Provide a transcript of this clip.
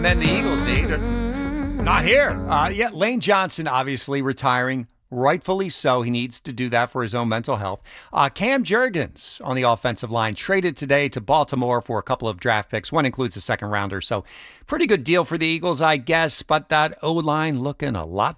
Men the Eagles need. Not here. Yeah, Lane Johnson obviously retiring. Rightfully so. He needs to do that for his own mental health. Cam Jurgens on the offensive line traded today to Baltimore for a couple of draft picks. One includes a second rounder. So pretty good deal for the Eagles, I guess. But that O-line looking a lot